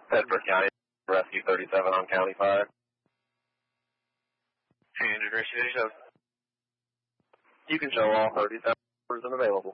Bedford County, Rescue 37 on County Fire. And address you yourself. You can show all 37 numbers unavailable.